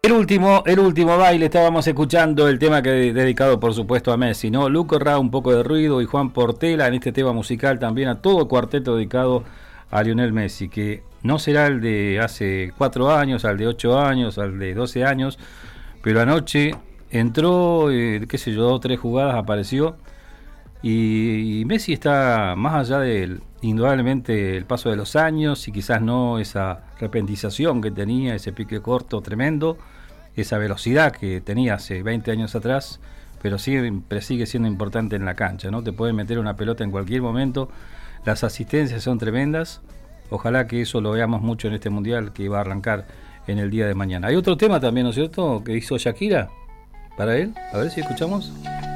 El último baile, estábamos escuchando el tema que dedicado por supuesto a Messi, ¿no? Luco Ra, un poco de ruido, y Juan Portela en este tema musical también a todo cuarteto dedicado a Lionel Messi, que no será el de hace 4 años, al de 8 años, al de 12 años, pero anoche entró, qué sé yo, 3 jugadas, apareció, y Messi está más allá del, indudablemente, el paso de los años y quizás no esa repentización que tenía, ese pique corto tremendo, esa velocidad que tenía hace 20 años atrás, pero siempre sigue siendo importante en la cancha, ¿no? Te puede meter una pelota en cualquier momento, las asistencias son tremendas, ojalá que eso lo veamos mucho en este mundial que va a arrancar en el día de mañana. Hay otro tema también, ¿no es cierto?, que hizo Shakira para él, a ver si escuchamos.